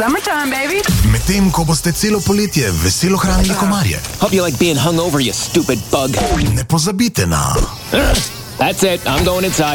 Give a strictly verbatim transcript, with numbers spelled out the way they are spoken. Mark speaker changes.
Speaker 1: Summertime, baby.
Speaker 2: Medtem ko boste celo poletje veselo hranili komarje.
Speaker 3: Hope you like being hung over, you stupid bug.
Speaker 2: Ne pozabite na...
Speaker 3: That's it, I'm going inside.